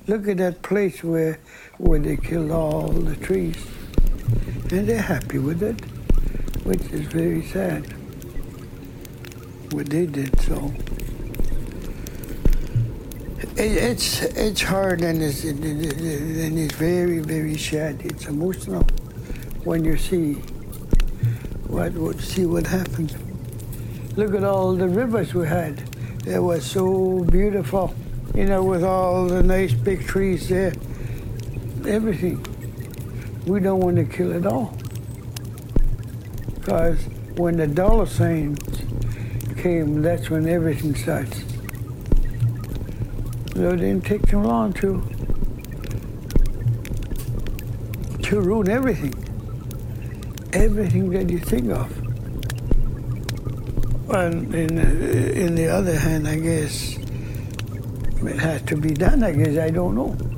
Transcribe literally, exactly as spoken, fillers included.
Look at that place where where they killed all the trees. And they're happy with it, which is very sad. What they did, so. It, it's it's hard and it's, it, it, it, and it's very, very sad. It's emotional when you see what, what see what happened. Look at all the rivers we had. They were so beautiful, you know, with all the nice big trees there. Everything. We don't want to kill it all. Because when the dollar signs came, that's when everything starts. So it didn't take too long to, to ruin everything. Everything that you think of. And in, in the other hand, I guess, it has to be done, I guess, I don't know.